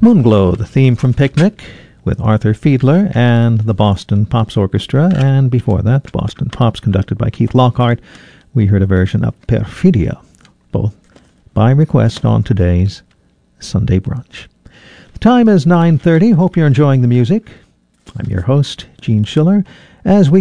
Moonglow, the theme from Picnic, with Arthur Fiedler and the Boston Pops Orchestra, and before that, the Boston Pops, conducted by Keith Lockhart. We heard a version of Perfidia, both by request on today's Sunday Brunch. The time is 9:30. Hope you're enjoying the music. I'm your host, Gene Schiller, as we